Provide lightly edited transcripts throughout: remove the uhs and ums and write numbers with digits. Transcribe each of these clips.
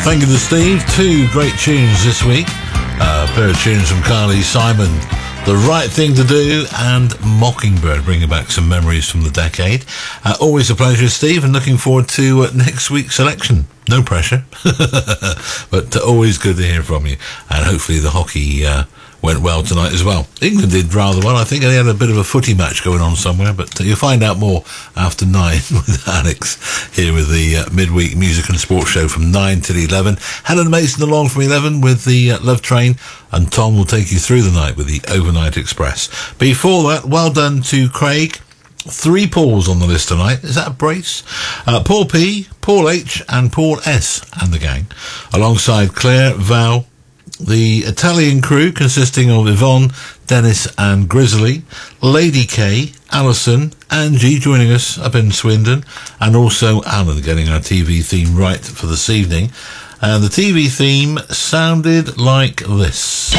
Thank you to Steve. Two great tunes this week. A pair of tunes from Carly Simon, The Right Thing to Do, and Mockingbird, bringing back some memories from the decade. Always a pleasure, Steve, and looking forward to next week's selection. No pressure, but always good to hear from you. And hopefully the hockey went well tonight as well. England did rather well. I think they had a bit of a footy match going on somewhere, but you'll find out more after 9 with Alex here with the midweek music and sports show from 9 till 11. Helen Mason along from 11 with the Love Train, and Tom will take you through the night with the Overnight Express. Before that, well done to Craig. 3 Pauls on the list tonight. Is that a brace? Paul P, Paul H and Paul S and the gang, alongside Claire, Val, the Italian crew consisting of Yvonne, Dennis and Grizzly, Lady K, Alison, Angie joining us up in Swindon, and also Alan getting our TV theme right for this evening. And the TV theme sounded like this.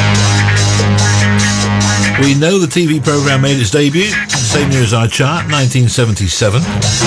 We know the TV programme made its debut, same year as our chart, 1977.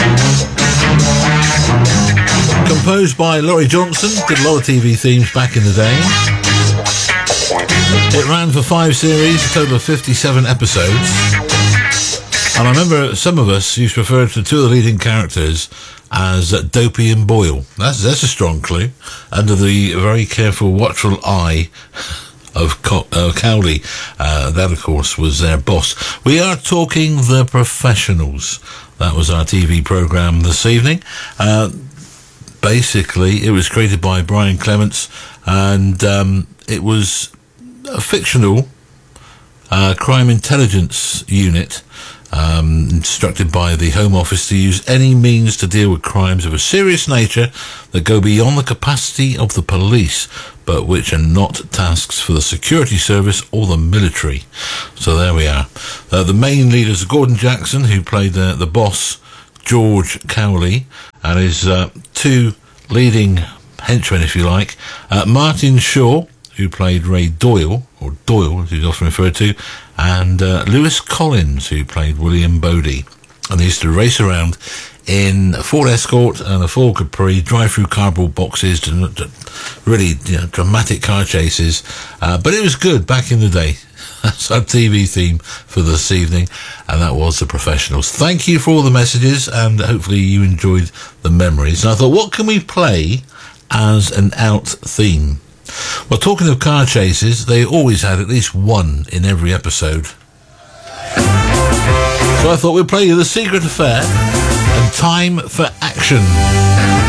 Composed by Laurie Johnson, did a lot of TV themes back in the day. It ran for 5 series, a total of 57 episodes. And I remember some of us used to refer to 2 of the leading characters as Dopey and Boyle. That's a strong clue. Under the very careful, watchful eye of Cowley. That, of course, was their boss. We are talking The Professionals. That was our TV programme this evening. Basically, it was created by Brian Clements, and it was a fictional crime intelligence unit instructed by the Home Office to use any means to deal with crimes of a serious nature that go beyond the capacity of the police, but which are not tasks for the security service or the military. So there we are. The main leaders are Gordon Jackson, who played the boss, George Cowley, and his 2 leading henchmen, if you like, Martin Shaw, who played Ray Doyle, or Doyle as he's often referred to, and Lewis Collins, who played William Bodie. And they used to race around in a Ford Escort and a Ford Capri, drive through cardboard boxes, to really dramatic car chases. But it was good back in the day. That's our TV theme for this evening, and that was The Professionals. Thank you for all the messages, and hopefully you enjoyed the memories. And I thought, what can we play as an out theme? Well, talking of car chases, they always had at least one in every episode. So I thought we'd play you The Secret Affair and Time for Action.